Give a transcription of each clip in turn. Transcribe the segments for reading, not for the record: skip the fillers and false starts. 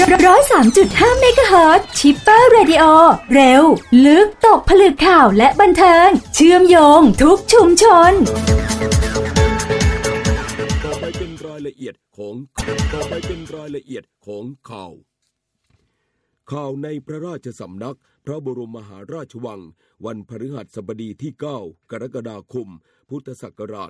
103.5 เมกะเฮิรตซ์ชิปเปอร์เรดิโอเร็วลึกตกผลึกข่าวและบันเทิงเชื่อมโยงทุกชุมชนต่อไปเป็นรายละเอียดของข่าวในพระราชสำนักพระบรมมหาราชวังวันพฤหัสบดีที่ 9 กรกฎาคม พุทธศักราช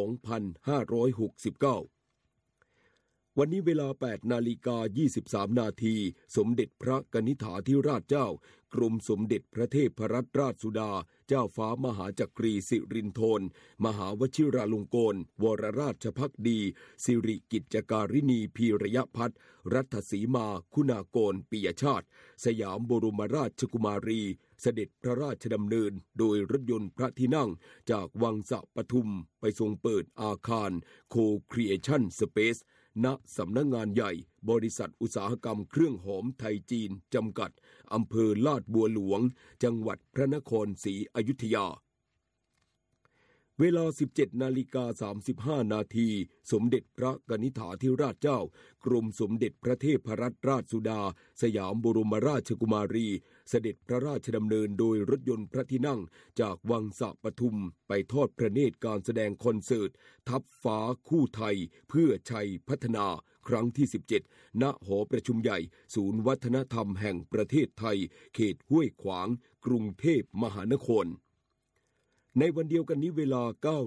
2569 วันนี้เวลา 8:23 นาทีสมเด็จพระกนิษฐาธิราชเจ้ากรมสมเด็จพระเทพรัตนราชสุดาเจ้าฟ้ามหาจักรีสิรินธรมหาวชิราลงกรณวรราชภักดีสิริกิจการินีพีรยพัฒน์รัตสีมาคุณากรปิยชาติสยามบรมราชกุมารีเสด็จพระราชดำเนินโดยรถยนต์พระที่นั่งจากวังสะปทุมไปทรงเปิดอาคารโคครีเอชั่นสเปซณสำนักงานใหญ่บริษัทอุตสาหกรรมเครื่องหอมไทยจีนจำกัดอำเภอลาดบัวหลวงจังหวัดพระนครศรีอยุธยาเวลา 17:35 นาทีสมเด็จพระกนิษฐาธิราชเจ้ากรมสมเด็จพระเทพรัตนราชสุดาสยามบรมราชกุมารีเสด็จพระราชดำเนินโดยรถยนต์พระที่นั่งจากวังสะปทุมไปทอดพระเนตรการแสดงคอนเสิร์ตทัพฟ้าคู่ไทยเพื่อชัยพัฒนาครั้งที่ 17 ณ หอประชุมใหญ่ศูนย์วัฒนธรรมแห่งประเทศไทยเขตห้วยขวางกรุงเทพมหานครในวันเดียวกันนี้เวลา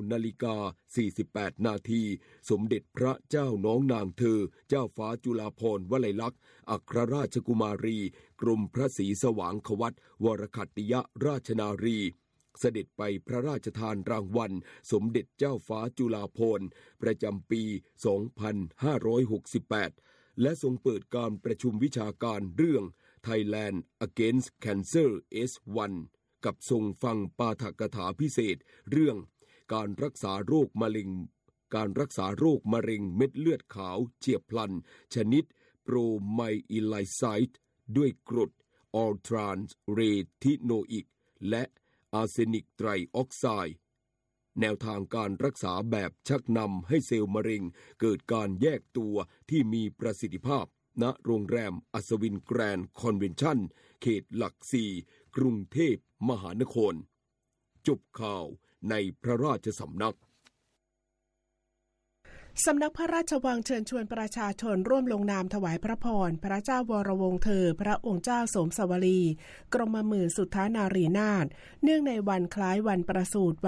9:48 นาทีสมเด็จพระเจ้าน้องนางเธอเจ้าฟ้าจุฬาภรณ์วลัยลักษณ์อัครราชกุมารีกรมพระศรีสว่างควัตรวรคัตติยราชนารีเสด็จไปพระราชทานรางวัลสมเด็จเจ้าฟ้าจุฬาภรณ์ประจำปี 2568 และทรงเปิดการประชุมวิชาการเรื่อง Thailand Against Cancer S1กับทรงฟังปาฐกถาพิเศษเรื่องการรักษาโรคมะเร็งเม็ดเลือดขาวเฉียบพลันชนิดโปรไมอิไลไซด์ด้วยกรดออลทรานส์เรทิโนอิกและอาร์เซนิกไตรออกไซด์แนวทางการรักษาแบบชักนำให้เซลล์มะเร็งเกิดการแยกตัวที่มีประสิทธิภาพณโรงแรมอัศวินแกรนด์คอนเวนชั่นเขตหลักสี่กรุงเทพมหานครจบข่าวในพระราชสำนักสำนักพระราชวังเชิญชวนประชาชนร่วมลงนามถวายพระพรพระเจ้าวรวงศ์เธอพระองค์เจ้าสมสวลีกรมหมื่นสุทธานารีนาถเนื่องในวันคล้ายวันประสูติ